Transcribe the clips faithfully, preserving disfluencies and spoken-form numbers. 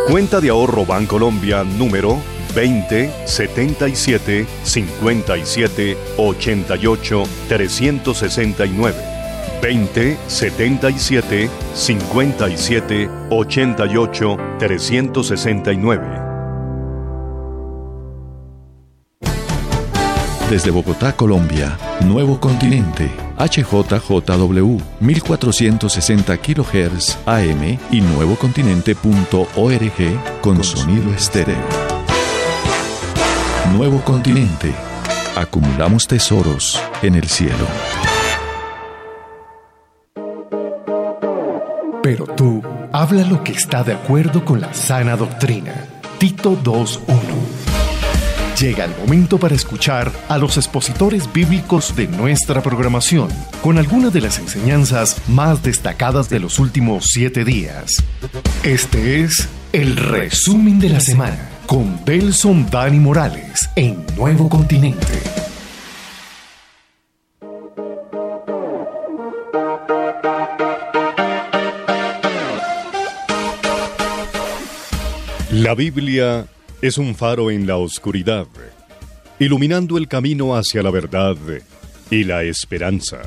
Cuenta de ahorro Bancolombia número veinte setenta y siete cincuenta y siete ochenta y ocho trescientos sesenta y nueve. veinte setenta y siete cincuenta y siete ochenta y ocho trescientos sesenta y nueve. Desde Bogotá, Colombia, Nuevo Continente, H J J W, mil cuatrocientos sesenta kilohertz A M y nuevocontinente punto org con sonido estéreo. Nuevo Continente. Acumulamos tesoros en el cielo. Pero tú, habla lo que está de acuerdo con la sana doctrina. Tito dos uno. Llega el momento para escuchar a los expositores bíblicos de nuestra programación, con algunas de las enseñanzas más destacadas de los últimos siete días. Este es el resumen de la semana, con Belson Dani Morales, en Nuevo Continente. La Biblia es un faro en la oscuridad, iluminando el camino hacia la verdad y la esperanza.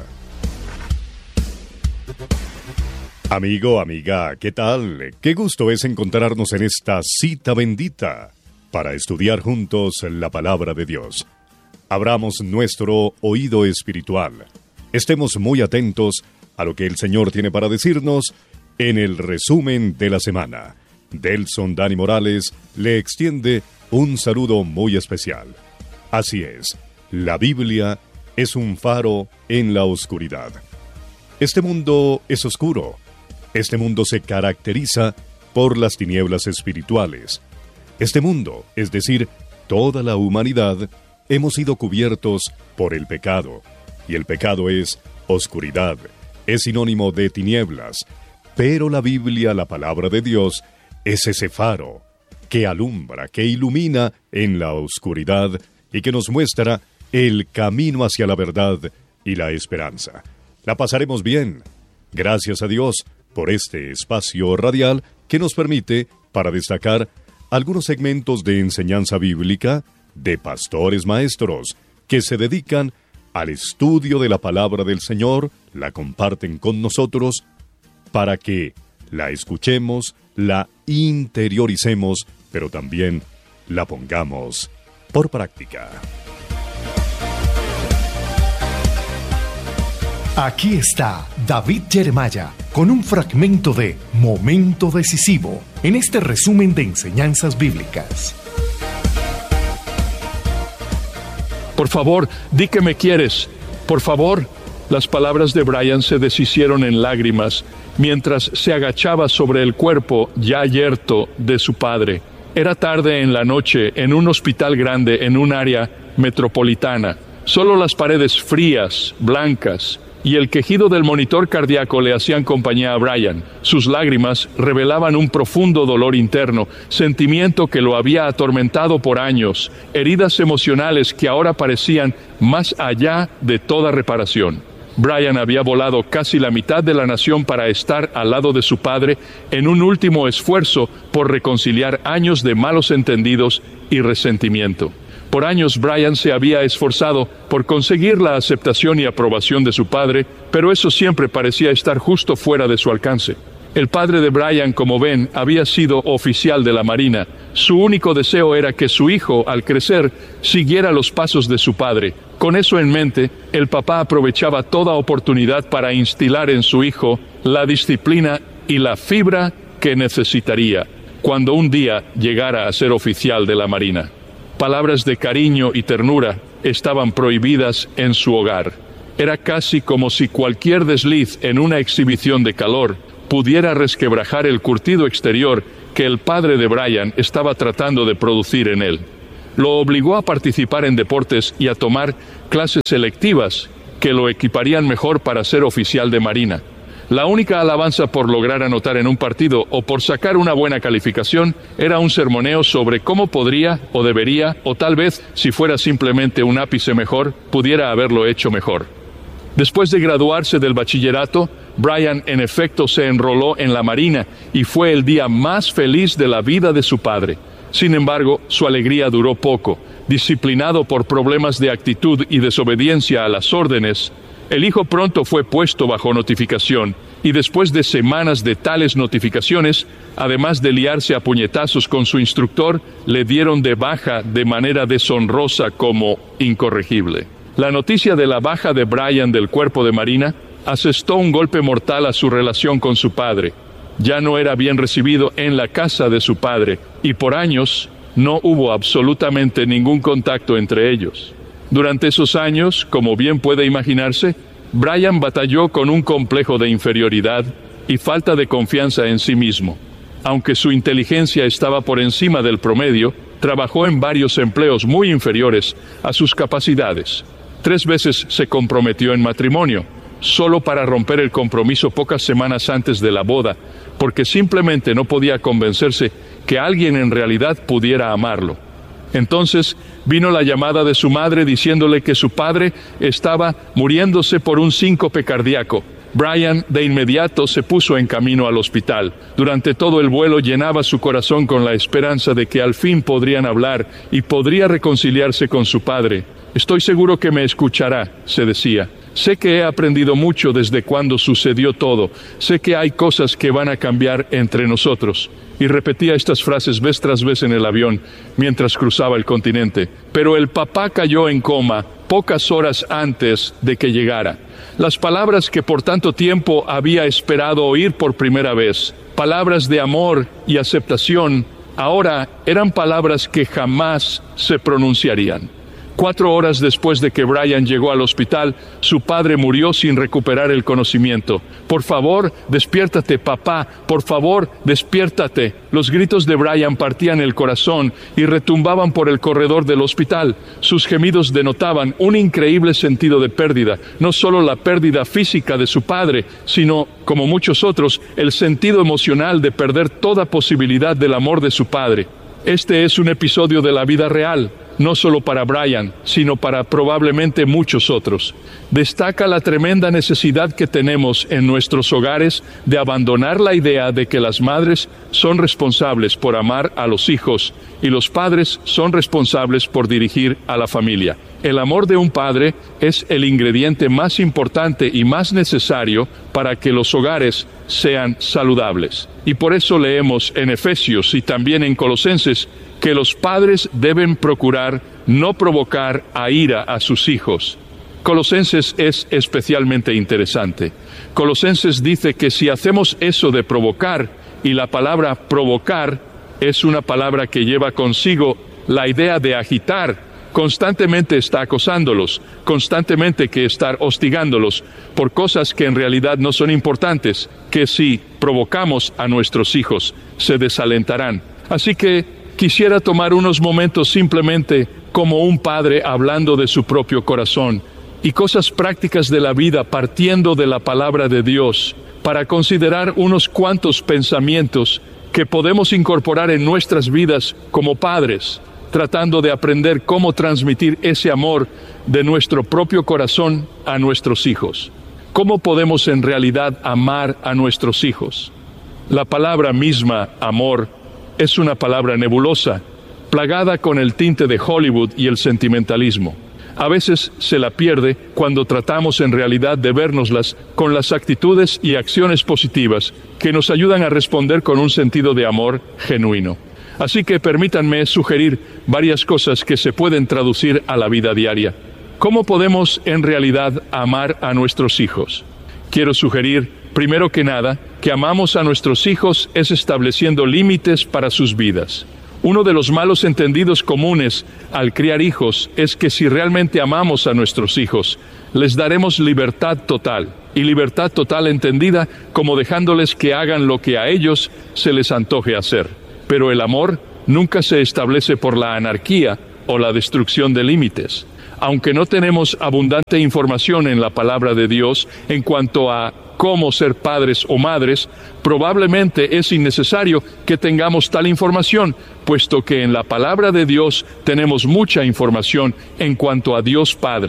Amigo, amiga, ¿qué tal? Qué gusto es encontrarnos en esta cita bendita para estudiar juntos la palabra de Dios. Abramos nuestro oído espiritual. Estemos muy atentos a lo que el Señor tiene para decirnos en el resumen de la semana. Belson Dani Morales le extiende un saludo muy especial. Así es, la Biblia es un faro en la oscuridad. Este mundo es oscuro. Este mundo se caracteriza por las tinieblas espirituales. Este mundo, es decir, toda la humanidad, hemos sido cubiertos por el pecado. Y el pecado es oscuridad, es sinónimo de tinieblas. Pero la Biblia, la palabra de Dios, es ese faro que alumbra, que ilumina en la oscuridad y que nos muestra el camino hacia la verdad y la esperanza. La pasaremos bien. Gracias a Dios por este espacio radial que nos permite para destacar algunos segmentos de enseñanza bíblica de pastores maestros que se dedican al estudio de la palabra del Señor, la comparten con nosotros para que la escuchemos, la interioricemos, pero también la pongamos por práctica. Aquí está David Jeremiah con un fragmento de Momento Decisivo en este resumen de enseñanzas bíblicas. Por favor, di que me quieres. Por favor. Las palabras de Brian se deshicieron en lágrimas mientras se agachaba sobre el cuerpo ya yerto de su padre. Era tarde en la noche en un hospital grande en un área metropolitana. Solo las paredes frías, blancas, y el quejido del monitor cardíaco le hacían compañía a Brian. Sus lágrimas revelaban un profundo dolor interno, sentimiento que lo había atormentado por años, heridas emocionales que ahora parecían más allá de toda reparación. Brian había volado casi la mitad de la nación para estar al lado de su padre en un último esfuerzo por reconciliar años de malos entendidos y resentimiento. Por años Brian se había esforzado por conseguir la aceptación y aprobación de su padre, pero eso siempre parecía estar justo fuera de su alcance. El padre de Brian, como ven, había sido oficial de la Marina. Su único deseo era que su hijo, al crecer, siguiera los pasos de su padre. Con eso en mente, el papá aprovechaba toda oportunidad para instilar en su hijo la disciplina y la fibra que necesitaría cuando un día llegara a ser oficial de la Marina. Palabras de cariño y ternura estaban prohibidas en su hogar. Era casi como si cualquier desliz en una exhibición de calor pudiera resquebrajar el curtido exterior que el padre de Brian estaba tratando de producir en él. Lo obligó a participar en deportes y a tomar clases selectivas que lo equiparían mejor para ser oficial de Marina. La única alabanza por lograr anotar en un partido o por sacar una buena calificación era un sermoneo sobre cómo podría o debería, o tal vez, si fuera simplemente un ápice mejor, pudiera haberlo hecho mejor. Después de graduarse del bachillerato, Brian en efecto se enroló en la Marina y fue el día más feliz de la vida de su padre. Sin embargo, su alegría duró poco. Disciplinado por problemas de actitud y desobediencia a las órdenes, el hijo pronto fue puesto bajo notificación, y después de semanas de tales notificaciones, además de liarse a puñetazos con su instructor, le dieron de baja de manera deshonrosa como incorregible. La noticia de la baja de Brian del cuerpo de Marina asestó un golpe mortal a su relación con su padre. Ya no era bien recibido en la casa de su padre, y por años no hubo absolutamente ningún contacto entre ellos. Durante esos años, como bien puede imaginarse, Brian batalló con un complejo de inferioridad y falta de confianza en sí mismo. Aunque su inteligencia estaba por encima del promedio, trabajó en varios empleos muy inferiores a sus capacidades. Tres veces se comprometió en matrimonio, solo para romper el compromiso pocas semanas antes de la boda, porque simplemente no podía convencerse que alguien en realidad pudiera amarlo. Entonces vino la llamada de su madre diciéndole que su padre estaba muriéndose por un síncope cardíaco. Brian de inmediato se puso en camino al hospital. Durante todo el vuelo llenaba su corazón con la esperanza de que al fin podrían hablar y podría reconciliarse con su padre. Estoy seguro que me escuchará, se decía. Sé que he aprendido mucho desde cuando sucedió todo. Sé que hay cosas que van a cambiar entre nosotros. Y repetía estas frases vez tras vez en el avión, mientras cruzaba el continente. Pero el papá cayó en coma pocas horas antes de que llegara. Las palabras que por tanto tiempo había esperado oír por primera vez, palabras de amor y aceptación, ahora eran palabras que jamás se pronunciarían. Cuatro horas después de que Brian llegó al hospital, su padre murió sin recuperar el conocimiento. «Por favor, despiértate, papá. Por favor, despiértate». Los gritos de Brian partían el corazón y retumbaban por el corredor del hospital. Sus gemidos denotaban un increíble sentido de pérdida. No solo la pérdida física de su padre, sino, como muchos otros, el sentido emocional de perder toda posibilidad del amor de su padre. Este es un episodio de la vida real. No solo para Brian, sino para probablemente muchos otros. Destaca la tremenda necesidad que tenemos en nuestros hogares de abandonar la idea de que las madres son responsables por amar a los hijos y los padres son responsables por dirigir a la familia. El amor de un padre es el ingrediente más importante y más necesario para que los hogares sean saludables. Y por eso leemos en Efesios y también en Colosenses que los padres deben procurar no provocar a ira a sus hijos. Colosenses es especialmente interesante. Colosenses dice que si hacemos eso de provocar, y la palabra provocar es una palabra que lleva consigo la idea de agitar, constantemente está acosándolos, constantemente que estar hostigándolos por cosas que en realidad no son importantes, que si provocamos a nuestros hijos se desalentarán. Así que quisiera tomar unos momentos simplemente como un padre hablando de su propio corazón y cosas prácticas de la vida partiendo de la palabra de Dios para considerar unos cuantos pensamientos que podemos incorporar en nuestras vidas como padres, tratando de aprender cómo transmitir ese amor de nuestro propio corazón a nuestros hijos. ¿Cómo podemos en realidad amar a nuestros hijos? La palabra misma, amor, es una palabra nebulosa, plagada con el tinte de Hollywood y el sentimentalismo. A veces se la pierde cuando tratamos en realidad de vérnoslas con las actitudes y acciones positivas que nos ayudan a responder con un sentido de amor genuino. Así que permítanme sugerir varias cosas que se pueden traducir a la vida diaria. ¿Cómo podemos en realidad amar a nuestros hijos? Quiero sugerir, primero que nada, que amamos a nuestros hijos es estableciendo límites para sus vidas. Uno de los malos entendidos comunes al criar hijos es que si realmente amamos a nuestros hijos, les daremos libertad total, y libertad total entendida como dejándoles que hagan lo que a ellos se les antoje hacer. Pero el amor nunca se establece por la anarquía o la destrucción de límites. Aunque no tenemos abundante información en la palabra de Dios en cuanto a cómo ser padres o madres, probablemente es innecesario que tengamos tal información, puesto que en la palabra de Dios tenemos mucha información en cuanto a Dios Padre.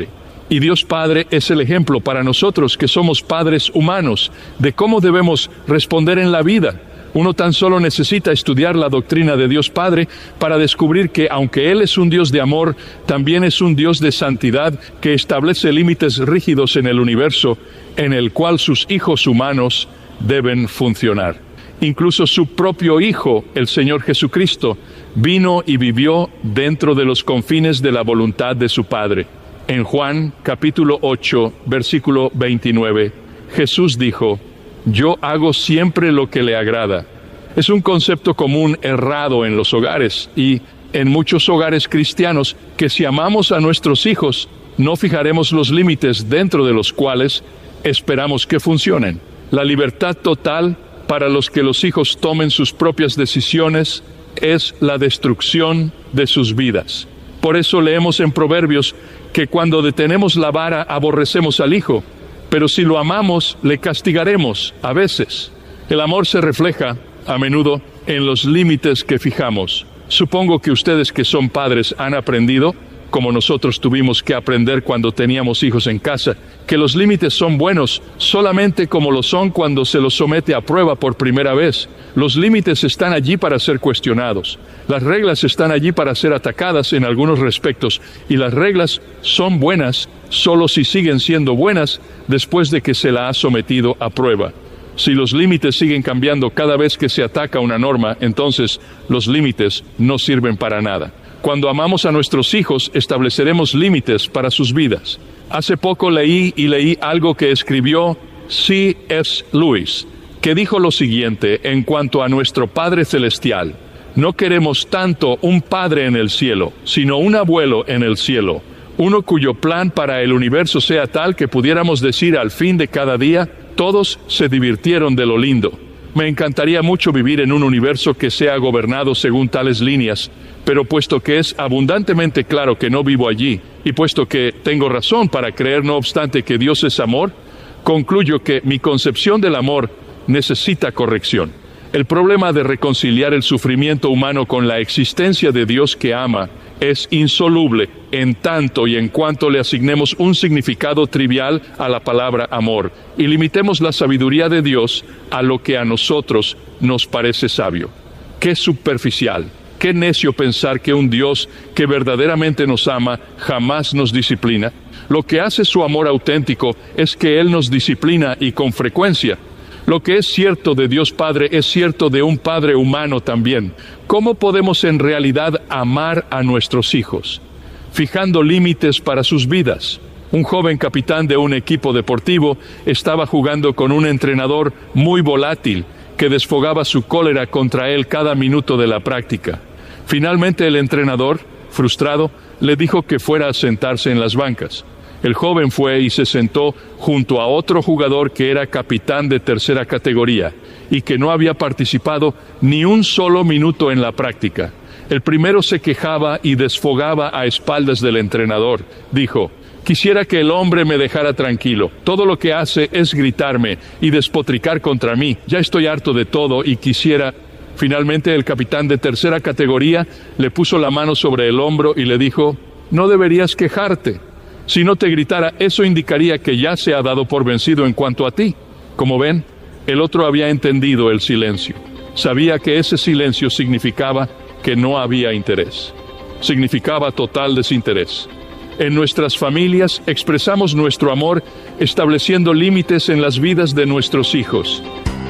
Y Dios Padre es el ejemplo para nosotros que somos padres humanos de cómo debemos responder en la vida. Uno tan solo necesita estudiar la doctrina de Dios Padre para descubrir que, aunque Él es un Dios de amor, también es un Dios de santidad que establece límites rígidos en el universo en el cual sus hijos humanos deben funcionar. Incluso su propio Hijo, el Señor Jesucristo, vino y vivió dentro de los confines de la voluntad de su Padre. En Juan capítulo ocho, versículo veintinueve, Jesús dijo: yo hago siempre lo que le agrada. Es un concepto común errado en los hogares y en muchos hogares cristianos que si amamos a nuestros hijos, no fijaremos los límites dentro de los cuales esperamos que funcionen. La libertad total para los que los hijos tomen sus propias decisiones es la destrucción de sus vidas. Por eso leemos en Proverbios que cuando detenemos la vara aborrecemos al hijo, pero si lo amamos le castigaremos a veces. El amor se refleja a menudo en los límites que fijamos. Supongo que ustedes que son padres han aprendido, como nosotros tuvimos que aprender cuando teníamos hijos en casa, que los límites son buenos solamente como lo son cuando se los somete a prueba por primera vez. Los límites están allí para ser cuestionados. Las reglas están allí para ser atacadas en algunos respectos, y las reglas son buenas solo si siguen siendo buenas después de que se la ha sometido a prueba. Si los límites siguen cambiando cada vez que se ataca una norma, entonces los límites no sirven para nada. Cuando amamos a nuestros hijos, estableceremos límites para sus vidas. Hace poco leí y leí algo que escribió C S Lewis, que dijo lo siguiente en cuanto a nuestro Padre Celestial: no queremos tanto un Padre en el cielo, sino un abuelo en el cielo, uno cuyo plan para el universo sea tal que pudiéramos decir al fin de cada día: todos se divirtieron de lo lindo. Me encantaría mucho vivir en un universo que sea gobernado según tales líneas, pero puesto que es abundantemente claro que no vivo allí, y puesto que tengo razón para creer no obstante que Dios es amor, concluyo que mi concepción del amor necesita corrección. El problema de reconciliar el sufrimiento humano con la existencia de Dios que ama es insoluble en tanto y en cuanto le asignemos un significado trivial a la palabra amor y limitemos la sabiduría de Dios a lo que a nosotros nos parece sabio. ¡Qué superficial! ¡Qué necio pensar que un Dios que verdaderamente nos ama jamás nos disciplina! Lo que hace su amor auténtico es que Él nos disciplina, y con frecuencia. Lo que es cierto de Dios Padre es cierto de un Padre humano también. ¿Cómo podemos en realidad amar a nuestros hijos? Fijando límites para sus vidas. Un joven capitán de un equipo deportivo estaba jugando con un entrenador muy volátil que desfogaba su cólera contra él cada minuto de la práctica. Finalmente el entrenador, frustrado, le dijo que fuera a sentarse en las bancas. El joven fue y se sentó junto a otro jugador que era capitán de tercera categoría y que no había participado ni un solo minuto en la práctica. El primero se quejaba y desfogaba a espaldas del entrenador. Dijo: quisiera que el hombre me dejara tranquilo. Todo lo que hace es gritarme y despotricar contra mí. Ya estoy harto de todo y quisiera... Finalmente el capitán de tercera categoría le puso la mano sobre el hombro y le dijo: no deberías quejarte. Si no te gritara, eso indicaría que ya se ha dado por vencido en cuanto a ti. Como ven, el otro había entendido el silencio. Sabía que ese silencio significaba que no había interés. Significaba total desinterés. En nuestras familias expresamos nuestro amor estableciendo límites en las vidas de nuestros hijos.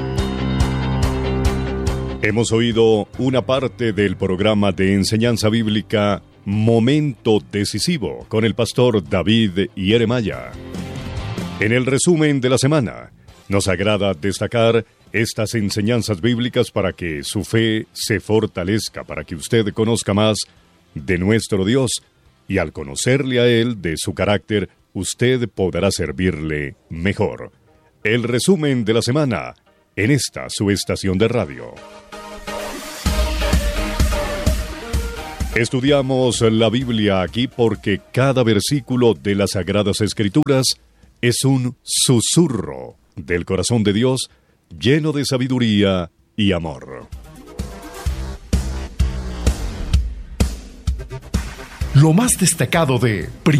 Hemos oído una parte del programa de enseñanza bíblica Momento Decisivo con el pastor David Ieremaya. En el resumen de la semana, nos agrada destacar estas enseñanzas bíblicas para que su fe se fortalezca, para que usted conozca más de nuestro Dios, y al conocerle a Él, de su carácter, usted podrá servirle mejor. El resumen de la semana en esta su estación de radio. Estudiamos la Biblia aquí porque cada versículo de las Sagradas Escrituras es un susurro del corazón de Dios lleno de sabiduría y amor. Lo más destacado de